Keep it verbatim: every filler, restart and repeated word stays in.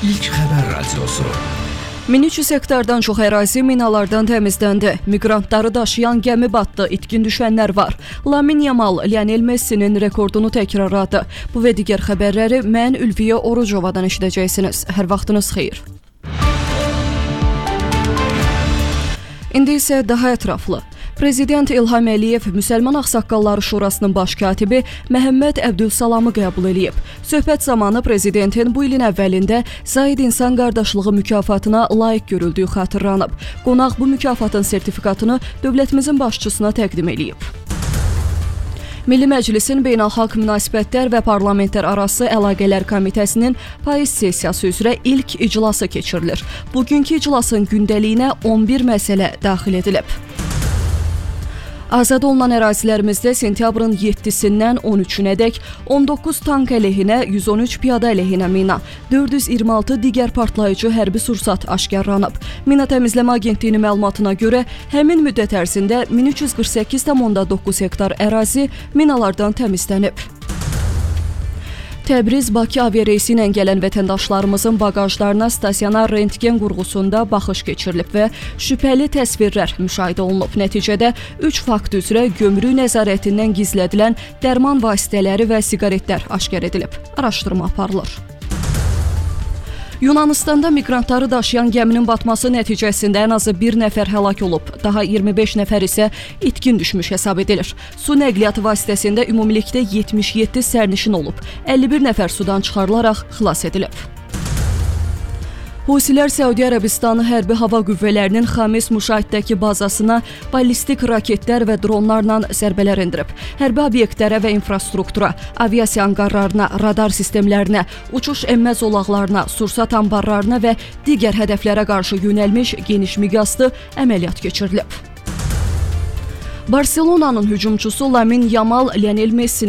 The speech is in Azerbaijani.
İlk Xəbər Radiosu. min üç yüz hektardan çox ərazi minalardan təmizləndi. Miqrantları daşıyan gəmi batdı, itkin düşənlər var. Lamin Yamal Lionel Messinin rekordunu təkrarladı. Bu və digər xəbərləri mən Ülviyə Orucovadan eşidəcəksiniz. Hər vaxtınız xeyir. İndi isə daha ətraflı. Prezident İlham Əliyev Müsəlman Ağsaqqalları Şurasının baş katibi Məhəmməd Əbdülsalamı qəbul edib. Söhbət zamanı prezidentin bu ilin əvvəlində Zaid İnsan Qardaşlığı mükafatına layiq görüldüyü xatırlanıb. Qonaq bu mükafatın sertifikatını dövlətimizin başçısına təqdim edib. Milli Məclisin Beynəlxalq Münasibətlər və Parlamentlər Arası Əlaqələr Komitəsinin payız sessiyası üzrə ilk iclası keçirilir. Bugünkü iclasın gündəliyinə on bir məsələ daxil edilib. Azad olunan ərazilərimizdə sentyabrın yeddisindən on üçünədək on doqquz tank əleyhinə, yüz on üç piyada əleyhinə mina, dörd yüz iyirmi altı digər partlayıcı hərbi sursat aşkarlanıb. Mina Təmizləmə Agentliyinin məlumatına görə həmin müddət ərzində min üç yüz qırx səkkiz tam doqquz hektar ərazi minalardan təmizlənib. Təbriz-Bakı aviareysi ilə gələn vətəndaşlarımızın bagajlarına stasionar rentgen qurğusunda baxış keçirilib və şübhəli təsvirlər müşahidə olunub. Nəticədə üç fakt üzrə gömrük nəzarətindən gizlədilən dərman vasitələri və siqaretlər aşkar edilib. Araşdırma aparılır. Yunanistanda miqrantları daşıyan gəminin batması nəticəsində ən azı bir nəfər həlak olub, daha iyirmi beş nəfər isə itkin düşmüş hesab edilir. Su nəqliyyatı vasitəsində ümumilikdə yetmiş yeddi sərnişin olub, əlli bir nəfər sudan çıxarılaraq xilas edilib. Husilər Səudi Ərəbistanı hərbi hava qüvvələrinin Xamis müşahidəki bazasına ballistik raketlər və dronlarla zərbələr endirib. Hərbi obyektlərə və infrastruktura, aviasiya anqarlarına, radar sistemlərinə, uçuş emmə zolaqlarına, sursat anbarlarına və digər hədəflərə qarşı yönəlmiş geniş miqyaslı əməliyyat keçirilib. Barselonanın hücumçusu Lamin Yamal Lionel Messinin